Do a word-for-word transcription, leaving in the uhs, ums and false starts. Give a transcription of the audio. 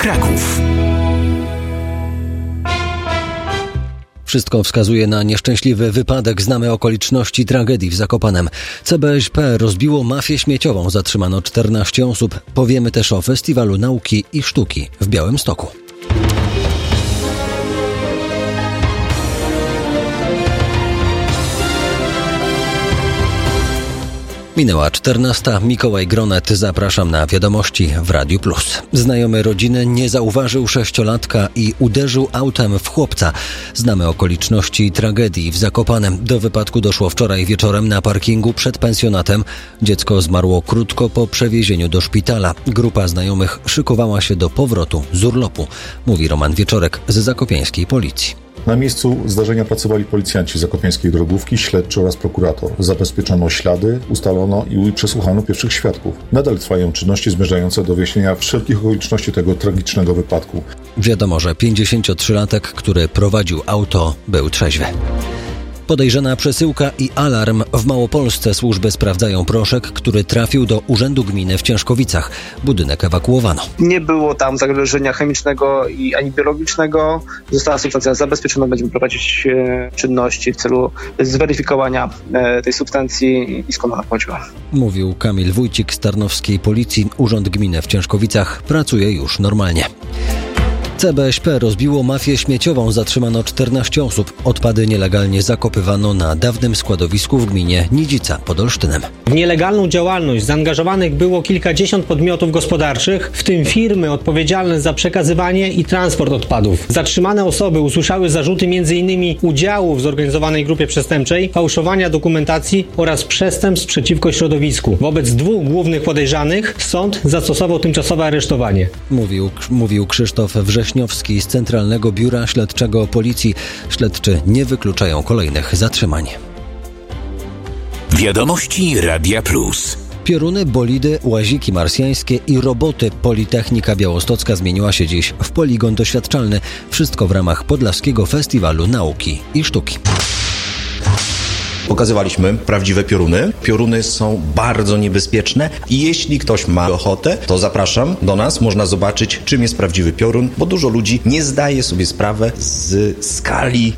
Kraków. Wszystko wskazuje na nieszczęśliwy wypadek. Znamy okoliczności tragedii w Zakopanem. C B S P rozbiło mafię śmieciową. Zatrzymano czternaście osób. Powiemy też o Festiwalu Nauki i Sztuki w Białymstoku. Minęła czternasta. Mikołaj Gronet. Zapraszam na wiadomości w Radiu Plus. Znajomy rodziny nie zauważył sześciolatka i uderzył autem w chłopca. Znamy okoliczności tragedii w Zakopanem. Do wypadku doszło wczoraj wieczorem na parkingu przed pensjonatem. Dziecko zmarło krótko po przewiezieniu do szpitala. Grupa znajomych szykowała się do powrotu z urlopu, mówi Roman Wieczorek z zakopiańskiej policji. Na miejscu zdarzenia pracowali policjanci zakopiańskiej drogówki, śledczy oraz prokurator. Zabezpieczono ślady, ustalono i przesłuchano pierwszych świadków. Nadal trwają czynności zmierzające do wyjaśnienia wszelkich okoliczności tego tragicznego wypadku. Wiadomo, że pięćdziesięciotrzylatek, który prowadził auto, był trzeźwy. Podejrzana przesyłka i alarm. W Małopolsce służby sprawdzają proszek, który trafił do Urzędu Gminy w Ciężkowicach. Budynek ewakuowano. Nie było tam zagrożenia chemicznego i ani biologicznego. Została substancja zabezpieczona. Będziemy prowadzić e, czynności w celu zweryfikowania e, tej substancji i skąd ona pochodziła. Mówił Kamil Wójcik z Tarnowskiej Policji. Urząd Gminy w Ciężkowicach pracuje już normalnie. C B S P rozbiło mafię śmieciową. Zatrzymano czternaście osób. Odpady nielegalnie zakopywano na dawnym składowisku w gminie Nidzica pod Olsztynem. W nielegalną działalność zaangażowanych było kilkadziesiąt podmiotów gospodarczych, w tym firmy odpowiedzialne za przekazywanie i transport odpadów. Zatrzymane osoby usłyszały zarzuty między innymi udziału w zorganizowanej grupie przestępczej, fałszowania dokumentacji oraz przestępstw przeciwko środowisku. Wobec dwóch głównych podejrzanych sąd zastosował tymczasowe aresztowanie. Mówił, mówił Krzysztof Wrześniowski z Centralnego Biura Śledczego Policji. Śledczy nie wykluczają kolejnych zatrzymań. Wiadomości Radia Plus. Pioruny, bolidy, łaziki marsjańskie i roboty. Politechnika Białostocka zmieniła się dziś w poligon doświadczalny. Wszystko w ramach Podlaskiego Festiwalu Nauki i Sztuki. Pokazywaliśmy prawdziwe pioruny. Pioruny są bardzo niebezpieczne i jeśli ktoś ma ochotę, to zapraszam do nas. Można zobaczyć, czym jest prawdziwy piorun, bo dużo ludzi nie zdaje sobie sprawy z skali